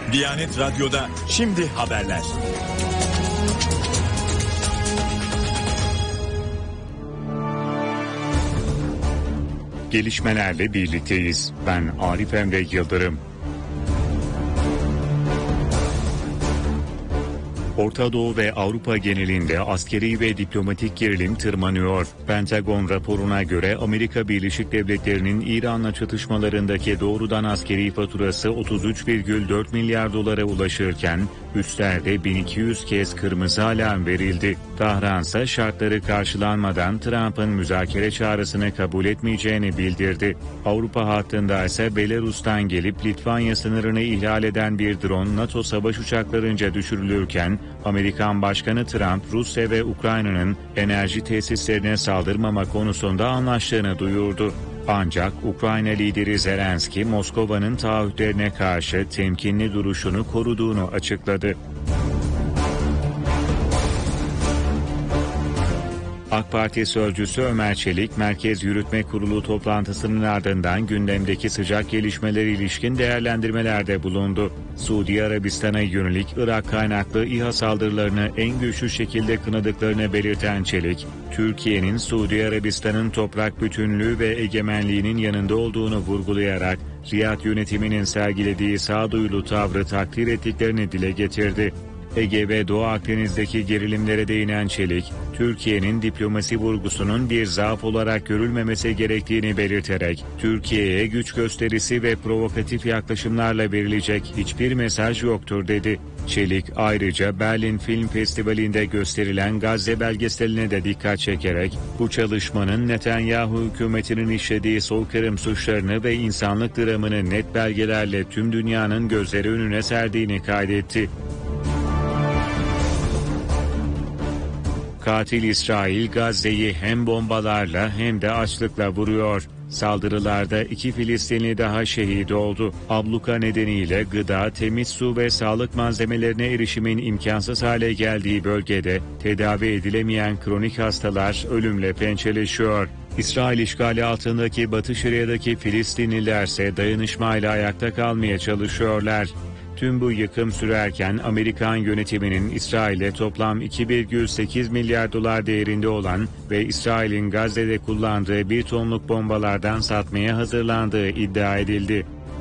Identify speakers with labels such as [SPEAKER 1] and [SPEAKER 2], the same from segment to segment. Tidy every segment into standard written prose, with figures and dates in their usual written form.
[SPEAKER 1] Diyanet Radyo'da şimdi haberler.
[SPEAKER 2] Gelişmelerle birlikteyiz. Ben Arif Emre Yıldırım. Orta Doğu ve Avrupa genelinde askeri ve diplomatik gerilim tırmanıyor. Pentagon raporuna göre Amerika Birleşik Devletleri'nin İran'la çatışmalarındaki doğrudan askeri faturası 33,4 milyar dolara ulaşırken üstlerde 1200 kez kırmızı alarm verildi. Tahran ise şartları karşılanmadan Trump'ın müzakere çağrısını kabul etmeyeceğini bildirdi. Avrupa hattında ise Belarus'tan gelip Litvanya sınırını ihlal eden bir drone NATO savaş uçaklarınca düşürülürken Amerikan Başkanı Trump, Rusya ve Ukrayna'nın enerji tesislerine saldırmama konusunda anlaştığını duyurdu. Ancak Ukrayna lideri Zelenski, Moskova'nın taahhütlerine karşı temkinli duruşunu koruduğunu açıkladı. AK Parti sözcüsü Ömer Çelik, Merkez Yürütme Kurulu toplantısının ardından gündemdeki sıcak gelişmelere ilişkin değerlendirmelerde bulundu. Suudi Arabistan'a yönelik Irak kaynaklı İHA saldırılarını en güçlü şekilde kınadıklarını belirten Çelik, Türkiye'nin Suudi Arabistan'ın toprak bütünlüğü ve egemenliğinin yanında olduğunu vurgulayarak, Riyad yönetiminin sergilediği sağduyulu tavrı takdir ettiklerini dile getirdi. Ege ve Doğu Akdeniz'deki gerilimlere değinen Çelik, Türkiye'nin diplomasi vurgusunun bir zaaf olarak görülmemesi gerektiğini belirterek, Türkiye'ye güç gösterisi ve provokatif yaklaşımlarla verilecek hiçbir mesaj yoktur dedi. Çelik ayrıca Berlin Film Festivali'nde gösterilen Gazze belgeseline de dikkat çekerek, bu çalışmanın Netanyahu hükümetinin işlediği soykırım suçlarını ve insanlık dramını net belgelerle tüm dünyanın gözleri önüne serdiğini kaydetti. Katil İsrail, Gazze'yi hem bombalarla hem de açlıkla vuruyor. Saldırılarda 2 Filistinli daha şehit oldu. Abluka nedeniyle gıda, temiz su ve sağlık malzemelerine erişimin imkansız hale geldiği bölgede tedavi edilemeyen kronik hastalar ölümle pençeleşiyor. İsrail işgali altındaki Batı Şeria'daki Filistinlilerse dayanışmayla ayakta kalmaya çalışıyorlar. Tüm bu yıkım sürerken Amerikan yönetiminin İsrail'e toplam 2,8 milyar dolar değerinde olan ve İsrail'in Gazze'de kullandığı 1 tonluk bombalardan satmaya hazırlandığı iddia edildi.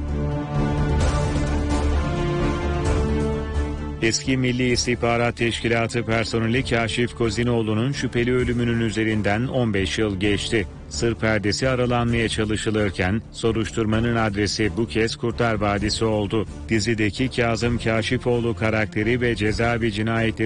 [SPEAKER 2] Eski Milli İstihbarat Teşkilatı personeli Kaşif Kozinoğlu'nun şüpheli ölümünün üzerinden 15 yıl geçti. Sır perdesi aralanmaya çalışılırken soruşturmanın adresi bu kez Kurtlar Vadisi oldu. Dizideki Kazım Kaşifoğlu karakteri ve cezaevi cinayetleri